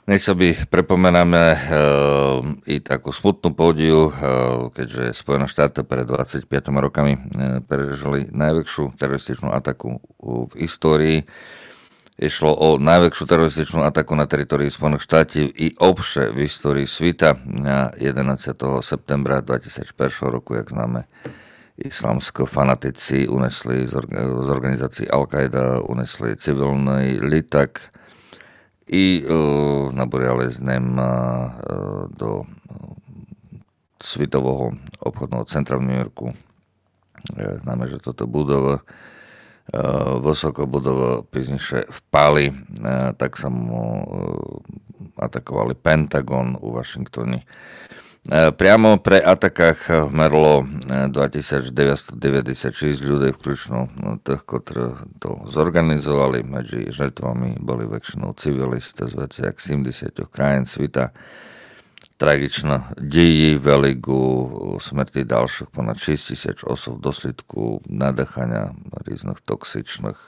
Dnes by prepomenáme i takú smutnú pódiu, keďže Spojené štáty pred 25 rokami prežili najväčšiu terorističnú ataku v histórii. Išlo o najväčšiu terorističnú ataku na teritórii Spojených štátov i obše v histórii sveta. 11. septembra 2001 roku, jak známe, islamsko fanatici unesli z organizácií Al-Qaida, unesli civilný litak i nabúrali z nem do Svetového obchodného centra v New Yorku. Známe, že toto budova, vysoko budova pizniše vpali, tak sa mu atakovali Pentagon u Washingtone. Priamo pre atakách merlo 2996 ľudí, vključno tých, ktorí to zorganizovali. Medzi žrtvami boli väčšinou civilisty z viac jak 70 krajín sveta. Tragično deji veli ku smrti ďalších ponad 6000 osob v dôsledku nadýchania rôznych toxičných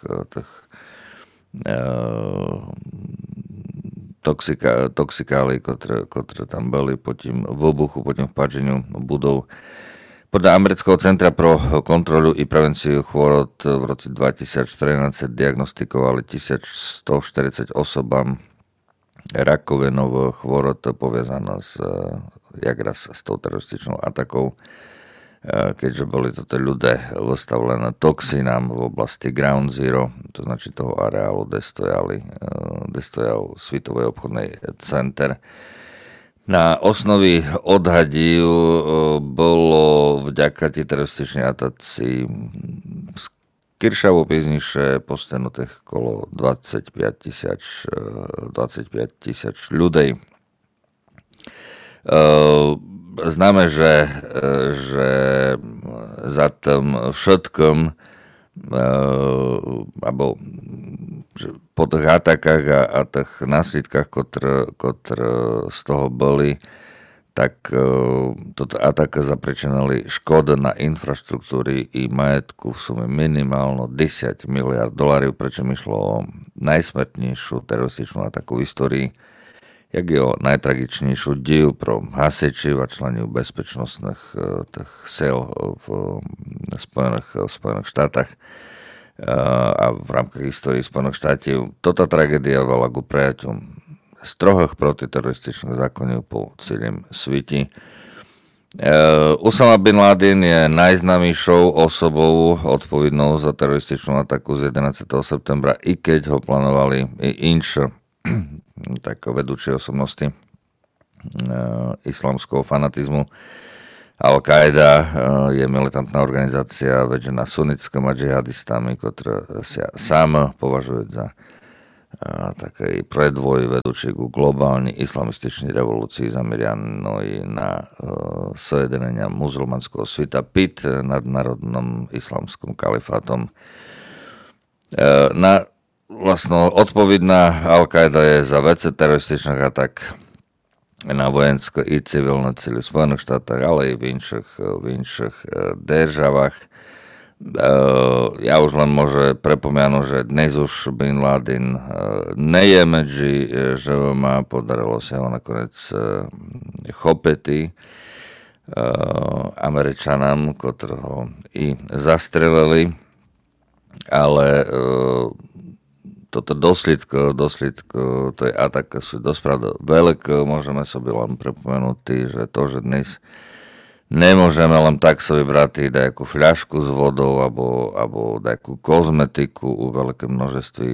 toxikály, ktoré tam boli po tým výbuchu, po tým vpáčeniu budov. Podľa Amerického centra pro kontrolu i prevenciu chorôb v roce 2014 diagnostikovali 1140 osobám rakovinovú chorôb poviazaná s tou terorističnou atakou, keďže boli toto ľudia vystavlené toxinám v oblasti Ground Zero, to znači toho areálu, kde stojal Svetový obchodný center. Na osnovi odhadí bolo vďaka tej terorističnej ataci z Kiršavo pizniše postihnutých okolo 25 000 ľudí. Známe, že za tým všetkom alebo po tých atakách a tých následkách, ktoré z toho boli, tak toto ataka zapričinili škody na infraštruktúry i majetku v sume minimálno $10 miliard, pričom išlo o najsmrtnejšiu terorističnú ataku v histórii, jak je o najtragičnejšiu deju pro hasiči a členiu bezpečnostných sil v Spojených štátach a v rámkach histórii Spojených štátov. Toto tragédia veľa ku prijaťu strohých protiterorističných zákonov po celém svete. Osama bin Laden je najznámejšou osobou odpovednou za terorističnú ataku z 11. septembra, i keď ho plánovali i inšie tak vedúce osobnosti islamského fanatizmu. Al-Qaida je militantná organizácia vedená sunnickými džihadistami, ktoré sa sám považujú za taký predvoj vedúci ku globálnej islamističnej revolúcii zamerianej na sojedinenia muzulmanského sveta pred nadnárodným islamským kalifátom. Odpovedná Al-Qaida je za vece terorističných atak na vojenské i civilné cíly v Spojených štátoch, ale i v inších državách. Ja už len môžem prepomenúť, že dnes už Bin Laden nie je medzi živými, podarilo sa ho nakoniec chopiť Američanom, ktorého i zastrelili, ale toto dôsledky tej ataky sú dosť pravda veľké. Môžeme sobie len pripomenúť, že to, že dnes nemôžeme len tak si vybrať nejakú fľašku s vodou alebo nejakú kozmetiku u veľkém množství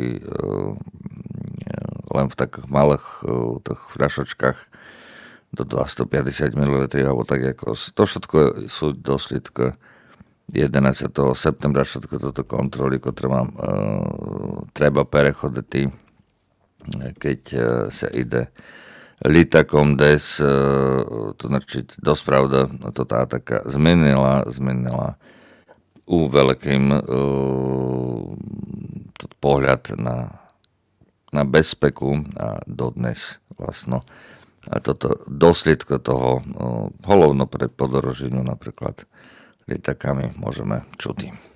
len v takých malých tých fľašočkách do 250 ml alebo tak ako. To všetko sú dôsledky 11. septembra, všetko toto kontroly, ktoré mám treba prechodiť, keď sa ide litakom des, to znači dosť pravda, toto ataka zmenila u veľkým pohľad na bezpeku a dodnes vlastno. A toto dôsledko toho holovno pred podoroženiu napríklad litakami môžeme čuť.